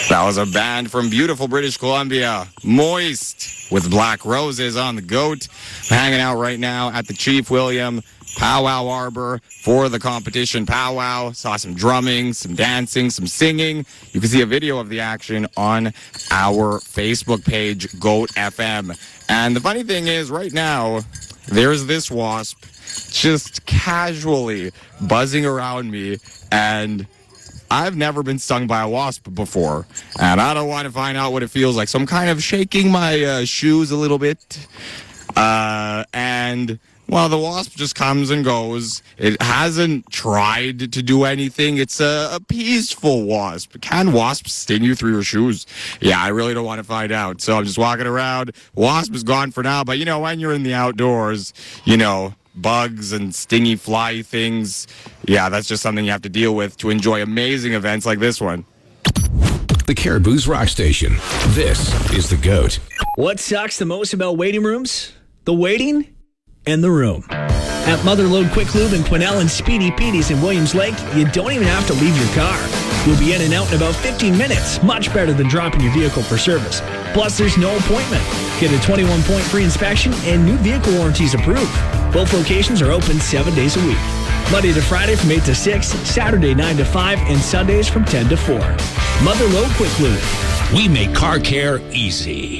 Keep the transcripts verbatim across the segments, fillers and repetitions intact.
That was a band from beautiful British Columbia, Moist, with Black Roses on the goat. I'm hanging out right now at the Chief William Powwow Arbor for the competition powwow. Saw some drumming, some dancing, some singing. You can see a video of the action on our Facebook page, Goat F M. And the funny thing is, right now, there's this wasp just casually buzzing around me, and I've never been stung by a wasp before, and I don't want to find out what it feels like. So I'm kind of shaking my uh, shoes a little bit, uh, and, well, the wasp just comes and goes. It hasn't tried to do anything. It's a, a peaceful wasp. Can wasps sting you through your shoes? Yeah, I really don't want to find out. So I'm just walking around. Wasp is gone for now, but, you know, when you're in the outdoors, you know, bugs and stingy fly things, yeah, that's just something you have to deal with to enjoy amazing events like this one. The Caribou's Rock Station. This is The GOAT. What sucks the most about waiting rooms? The waiting and the room. At Motherlode Quick Lube in Quesnel and Speedy Petey's in Williams Lake, you don't even have to leave your car. You'll be in and out in about fifteen minutes, much better than dropping your vehicle for service. Plus, there's no appointment. Get a twenty-one point free inspection and new vehicle warranties approved. Both locations are open seven days a week. Monday to Friday from eight to six, Saturday nine to five, and Sundays from ten to four. Motherlode Quick Lube. We make car care easy.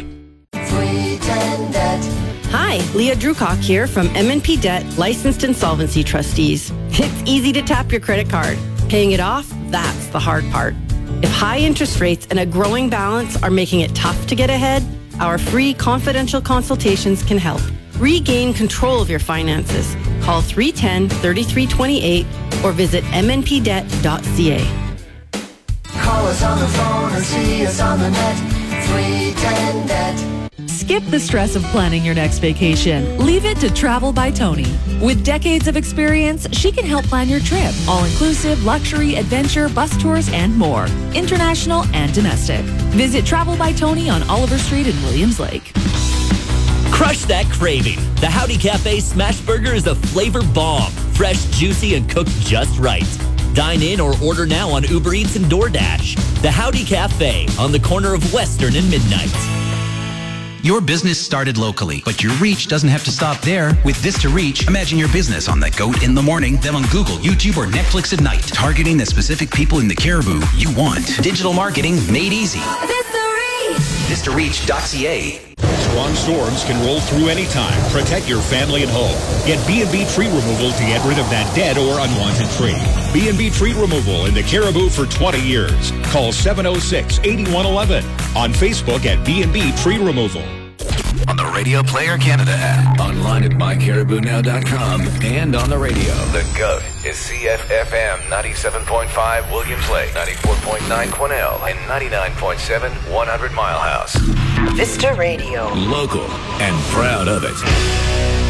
Hi, Leah Drucock here from M and P Debt, licensed insolvency trustees. It's easy to tap your credit card. Paying it off, that's the hard part. If high interest rates and a growing balance are making it tough to get ahead, our free confidential consultations can help. Regain control of your finances. Call three one zero, three three two eight or visit m n p debt dot c a. Call us on the phone or see us on the net. three ten debt. Skip the stress of planning your next vacation. Leave it to Travel by Tony. With decades of experience, she can help plan your trip. All-inclusive, luxury, adventure, bus tours, and more. International and domestic. Visit Travel by Tony on Oliver Street in Williams Lake. Crush that craving. The Howdy Cafe Smash Burger is a flavor bomb. Fresh, juicy, and cooked just right. Dine in or order now on Uber Eats and DoorDash. The Howdy Cafe on the corner of Western and Midnight. Your business started locally, but your reach doesn't have to stop there. With Vista Reach, imagine your business on the GOAT in the morning, then on Google, YouTube, or Netflix at night, targeting the specific people in the Caribou you want. Digital marketing made easy. Vista Reach dot c a. Strong storms can roll through anytime. Protect your family and home. Get B and B Tree Removal to get rid of that dead or unwanted tree. B and B Tree Removal in the Caribou for twenty years. Call seven oh six, eight one one one. On Facebook at B and B Tree Removal. On the Radio Player Canada app. Online at my caribou now dot com and on the radio. The GOAT is C F F M ninety-seven point five Williams Lake, ninety-four point nine Quesnel, and ninety-nine point seven one hundred Mile House. Vista Radio. Local and proud of it.